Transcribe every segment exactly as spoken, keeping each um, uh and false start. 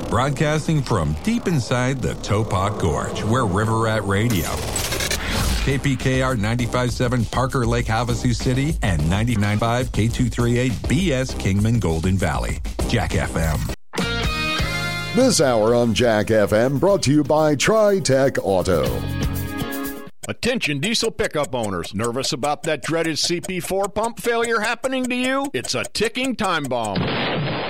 Broadcasting from deep inside the Topop Gorge, where River Rat Radio. K P K R ninety-five point seven Parker Lake, Havasu City, and ninety-nine point five K two thirty-eight B S Kingman, Golden Valley. Jack F M. This hour on Jack F M brought to you by Tri-Tech Auto. Attention diesel pickup owners. Nervous about that dreaded C P four pump failure happening to you? It's a ticking time bomb.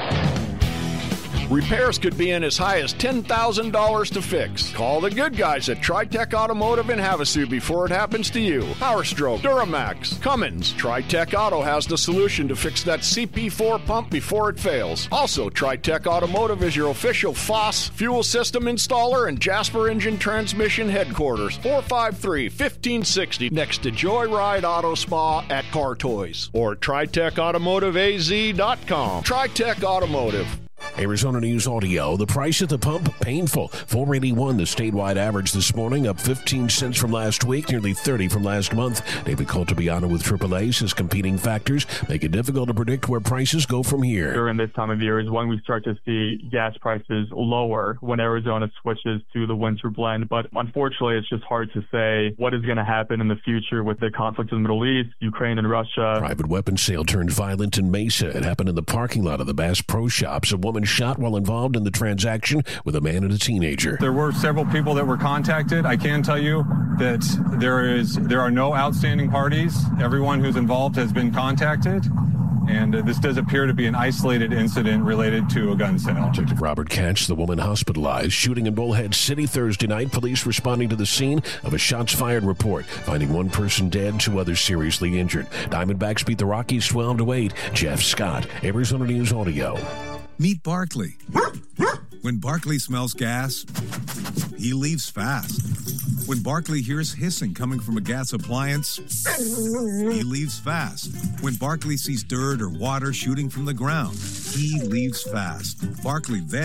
Repairs could be in as high as ten thousand dollars to fix. Call the good guys at Tri-Tech Automotive in Havasu before it happens to you. Power Stroke, Duramax, Cummins. Tri-Tech Auto has the solution to fix that C P four pump before it fails. Also, Tri-Tech Automotive is your official F O S fuel system installer and Jasper Engine Transmission headquarters. four five three, one five six zero next to Joyride Auto Spa at Car Toys. Or Tri Tech Automotive A Z dot com. Tri-Tech Automotive. Arizona News Audio, the price at the pump, painful. four eighty-one, the statewide average this morning, up fifteen cents from last week, nearly thirty from last month. David Coltabiano with triple A says competing factors make it difficult to predict where prices go from here. During this time of year is when we start to see gas prices lower when Arizona switches to the winter blend. But unfortunately, it's just hard to say what is going to happen in the future with the conflict in the Middle East, Ukraine and Russia. Private weapons sale turned violent in Mesa. It happened in the parking lot of the Bass Pro Shops. A woman shot while involved in the transaction with a man and a teenager. There were several people that were contacted. I can tell you that there is there are no outstanding parties. Everyone who's involved has been contacted. And uh, this does appear to be an isolated incident related to a gun sale. Detective Robert Katz, the woman hospitalized. Shooting in Bullhead City Thursday night. Police responding to the scene of a shots fired report, finding one person dead, two others seriously injured. Diamondbacks beat the Rockies twelve to eight. Jeff Scott, Arizona News Audio. Meet Barkley. When Barkley smells gas, he leaves fast. When Barkley hears hissing coming from a gas appliance, he leaves fast. When Barkley sees dirt or water shooting from the ground, he leaves fast. Barkley then